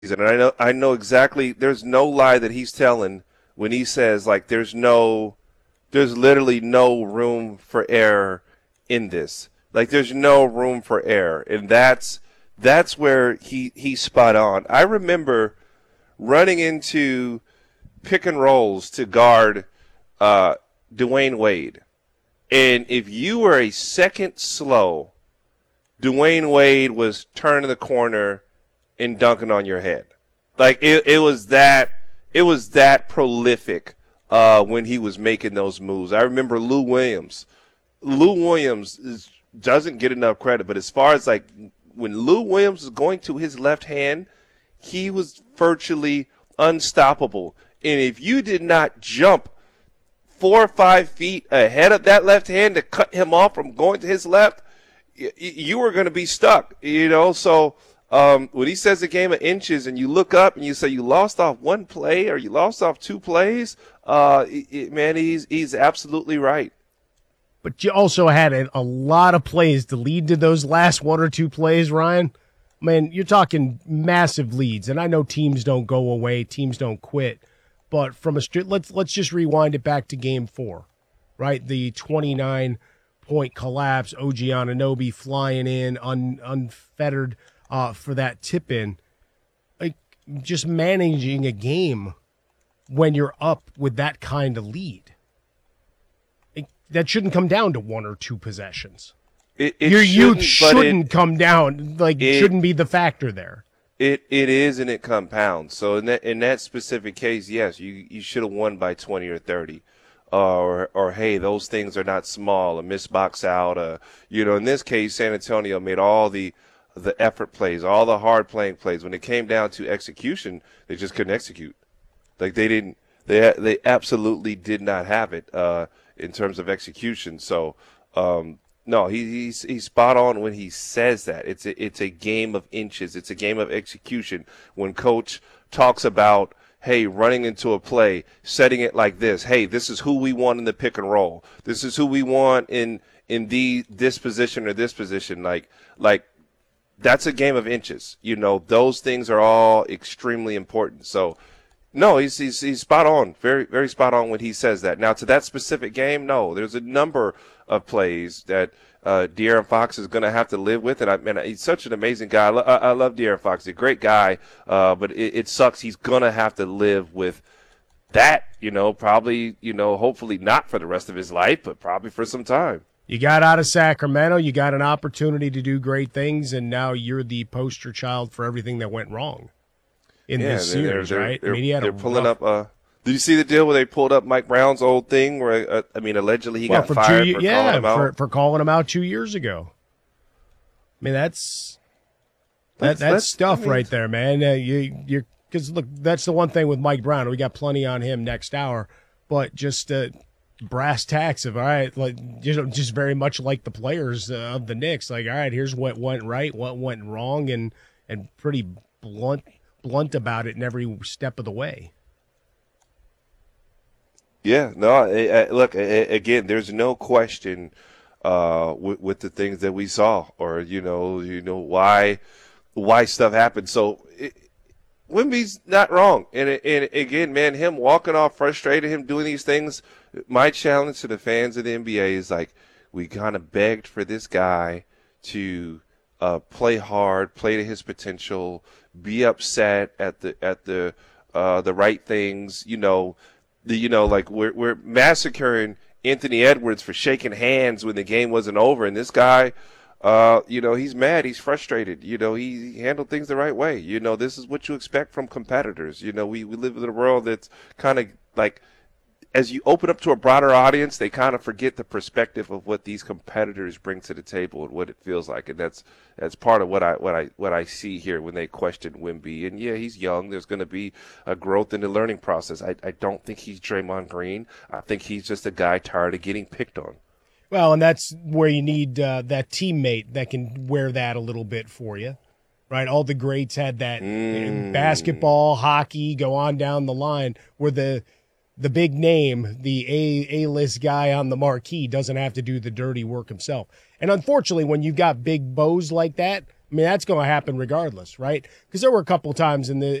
And I know exactly. There's no lie that he's telling when he says like there's literally no room for error in this. Like there's no room for error, and that's where he's spot on. I remember running into pick and rolls to guard uh, Dwayne Wade, and if you were a second slow, Dwayne Wade was turning the corner and dunking on your head. Like it was that prolific when he was making those moves. I remember Lou Williams. Doesn't get enough credit, but as far as like when Lou Williams was going to his left hand, he was virtually unstoppable. And if you did not jump 4 or 5 feet ahead of that left hand to cut him off from going to his left, you were going to be stuck, So when he says a game of inches and you look up and you say you lost off one play or you lost off two plays, man, he's absolutely right. But you also had a lot of plays to lead to those last one or two plays, Ryan. Man, you're talking massive leads, and I know teams don't go away, teams don't quit. But from let's just rewind it back to Game 4, right? The 29-point collapse, OG Anunoby flying in unfettered for that tip in. Like just managing a game when you're up with that kind of lead. That shouldn't come down to one or two possessions. Your youth shouldn't come down. Shouldn't be the factor there. It is, and it compounds. So in that specific case, yes, you should have won by 20 or 30. Or hey, those things are not small. A missed box out. In this case, San Antonio made all the effort plays, all the hard playing plays. When it came down to execution, they just couldn't execute. Like they didn't. They absolutely did not have it in terms of execution. So no, he's spot on when he says that. It's a game of inches. It's a game of execution. When coach talks about, hey, running into a play, setting it like this. Hey, this is who we want in the pick and roll. This is who we want in this position or this position. Like that's a game of inches. Those things are all extremely important. So no, he's spot on, very very spot on when he says that. Now to that specific game, no, there's a number of plays that De'Aaron Fox is going to have to live with, and he's such an amazing guy. I love De'Aaron Fox; he's a great guy, but it sucks. He's going to have to live with that. Probably, hopefully not for the rest of his life, but probably for some time. You got out of Sacramento, you got an opportunity to do great things, and now you're the poster child for everything that went wrong in this series, right? They're pulling up. Did you see the deal where they pulled up Mike Brown's old thing? Where allegedly he got fired for calling him out. For calling him out 2 years ago. I mean, that's stuff right there, man. You're because look, that's the one thing with Mike Brown. We got plenty on him next hour, but just brass tacks of all right, just very much like the players of the Knicks. Like, all right, here's what went right, what went wrong, and pretty blunt about it in every step of the way. Yeah, no. Look, again, there's no question with the things that we saw, or why stuff happened. So Wimby's not wrong, and again, man, him walking off frustrated, him doing these things. My challenge to the fans of the NBA is like, we kind of begged for this guy to play hard, play to his potential, be upset at the right things, like we're massacring Anthony Edwards for shaking hands when the game wasn't over, and this guy, he's mad, he's frustrated. He handled things the right way. This is what you expect from competitors. We live in a world that's kind of like, as you open up to a broader audience, they kind of forget the perspective of what these competitors bring to the table and what it feels like, and that's part of what I see here when they question Wemby. And yeah, he's young. There's going to be a growth in the learning process. I don't think he's Draymond Green. I think he's just a guy tired of getting picked on. Well, and that's where you need that teammate that can wear that a little bit for you, right? All the greats had that basketball, hockey, go on down the line, where the big name, the A-list guy on the marquee doesn't have to do the dirty work himself. And unfortunately, when you've got big bows like that, I mean, that's going to happen regardless, right? Because there were a couple times in